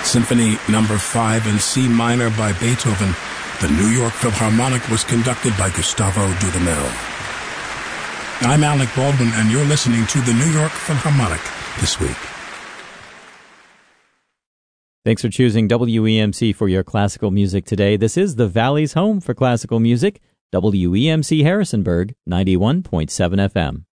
Symphony Number 5 in C minor by Beethoven. The New York Philharmonic was conducted by Gustavo Dudamel. I'm Alec Baldwin, and you're listening to the New York Philharmonic This Week. Thanks for choosing WEMC for your classical music today. This is the Valley's home for classical music, WEMC Harrisonburg, 91.7 FM.